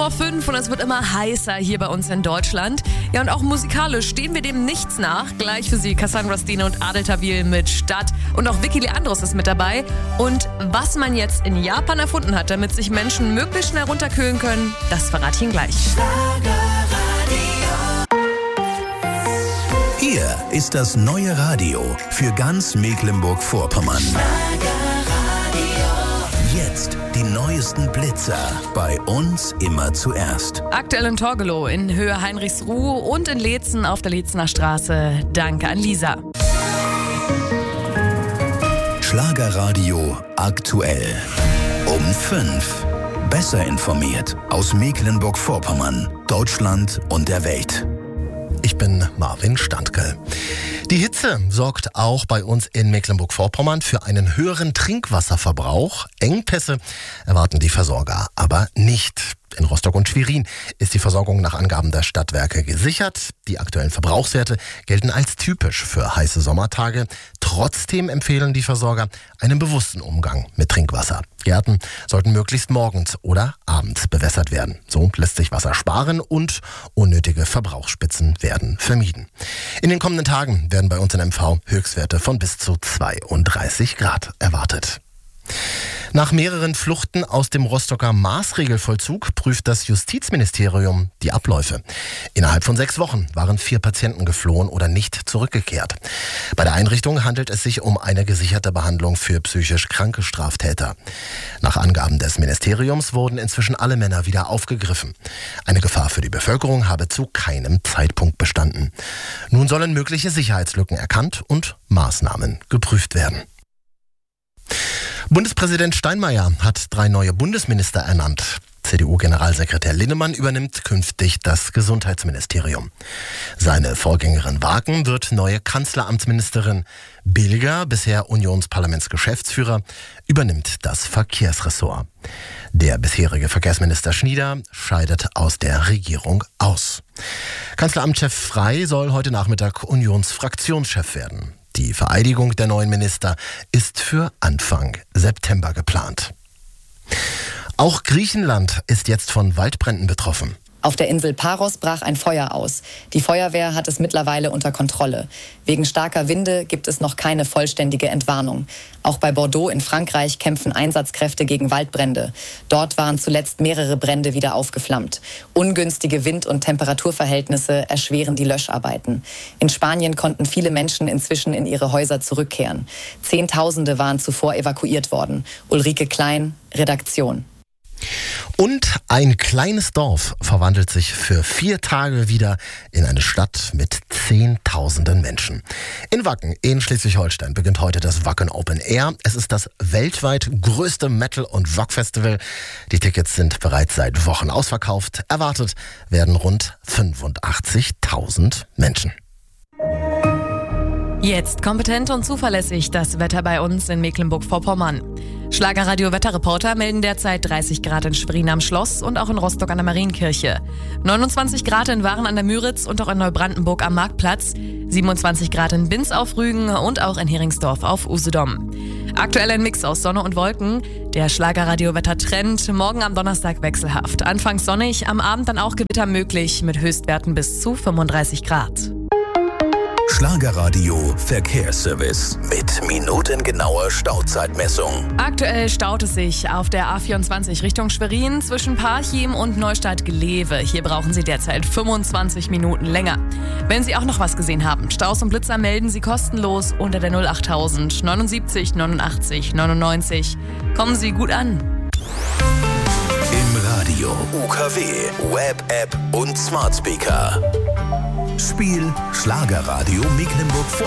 5:05 und es wird immer heißer hier bei uns in Deutschland. Ja, und auch musikalisch stehen wir dem nichts nach. Gleich für Sie Cassandra Steen und Adel Tawil mit Stadt. Und auch Vicky Leandros ist mit dabei. Und was man jetzt in Japan erfunden hat, damit sich Menschen möglichst schnell runterkühlen können, das verrate ich Ihnen gleich. Hier ist das neue Radio für ganz Mecklenburg-Vorpommern. Jetzt die neuesten Blitzer. Bei uns immer zuerst. Aktuell in Torgelow, in Höhe Heinrichsruh und in Leetzen auf der Leetzener Straße. Danke an Lisa. Schlagerradio aktuell. Um 5. Besser informiert aus Mecklenburg-Vorpommern, Deutschland und der Welt. Ich bin Marvin Standke. Die Hitze sorgt auch bei uns in Mecklenburg-Vorpommern für einen höheren Trinkwasserverbrauch. Engpässe erwarten die Versorger aber nicht. In Rostock und Schwerin ist die Versorgung nach Angaben der Stadtwerke gesichert. Die aktuellen Verbrauchswerte gelten als typisch für heiße Sommertage. Trotzdem empfehlen die Versorger einen bewussten Umgang mit Trinkwasser. Gärten sollten möglichst morgens oder abends bewässert werden. So lässt sich Wasser sparen und unnötige Verbrauchsspitzen werden vermieden. In den kommenden Tagen werden bei uns in MV Höchstwerte von bis zu 32 Grad erwartet. Nach mehreren Fluchten aus dem Rostocker Maßregelvollzug prüft das Justizministerium die Abläufe. Innerhalb von 6 Wochen waren 4 Patienten geflohen oder nicht zurückgekehrt. Bei der Einrichtung handelt es sich um eine gesicherte Behandlung für psychisch kranke Straftäter. Nach Angaben des Ministeriums wurden inzwischen alle Männer wieder aufgegriffen. Eine Gefahr für die Bevölkerung habe zu keinem Zeitpunkt bestanden. Nun sollen mögliche Sicherheitslücken erkannt und Maßnahmen geprüft werden. Bundespräsident Steinmeier hat 3 neue Bundesminister ernannt. CDU-Generalsekretär Linnemann übernimmt künftig das Gesundheitsministerium. Seine Vorgängerin Wagen wird neue Kanzleramtsministerin. Bilger, bisher Unionsparlamentsgeschäftsführer, übernimmt das Verkehrsressort. Der bisherige Verkehrsminister Schnieder scheidet aus der Regierung aus. Kanzleramtschef Frey soll heute Nachmittag Unionsfraktionschef werden. Die Vereidigung der neuen Minister ist für Anfang September geplant. Auch Griechenland ist jetzt von Waldbränden betroffen. Auf der Insel Paros brach ein Feuer aus. Die Feuerwehr hat es mittlerweile unter Kontrolle. Wegen starker Winde gibt es noch keine vollständige Entwarnung. Auch bei Bordeaux in Frankreich kämpfen Einsatzkräfte gegen Waldbrände. Dort waren zuletzt mehrere Brände wieder aufgeflammt. Ungünstige Wind- und Temperaturverhältnisse erschweren die Löscharbeiten. In Spanien konnten viele Menschen inzwischen in ihre Häuser zurückkehren. Zehntausende waren zuvor evakuiert worden. Ulrike Klein, Redaktion. Und ein kleines Dorf verwandelt sich für 4 Tage wieder in eine Stadt mit Zehntausenden Menschen. In Wacken in Schleswig-Holstein beginnt heute das Wacken Open Air. Es ist das weltweit größte Metal- und Rock-Festival. Die Tickets sind bereits seit Wochen ausverkauft. Erwartet werden rund 85.000 Menschen. Jetzt kompetent und zuverlässig das Wetter bei uns in Mecklenburg-Vorpommern. Schlagerradio-Wetterreporter melden derzeit 30 Grad in Schwerin am Schloss und auch in Rostock an der Marienkirche. 29 Grad in Waren an der Müritz und auch in Neubrandenburg am Marktplatz. 27 Grad in Binz auf Rügen und auch in Heringsdorf auf Usedom. Aktuell ein Mix aus Sonne und Wolken. Der Schlagerradio-Wettertrend morgen am Donnerstag wechselhaft. Anfangs sonnig, am Abend dann auch Gewitter möglich mit Höchstwerten bis zu 35 Grad. Schlagerradio Verkehrsservice mit minutengenauer Stauzeitmessung. Aktuell staut es sich auf der A24 Richtung Schwerin zwischen Parchim und Neustadt-Glewe. Hier brauchen Sie derzeit 25 Minuten länger. Wenn Sie auch noch was gesehen haben, Staus und Blitzer melden Sie kostenlos unter der 08000 79 89 99. Kommen Sie gut an. Im Radio, UKW, Web-App und Smart Speaker. Spiel Schlagerradio Mecklenburg-Vorpommern.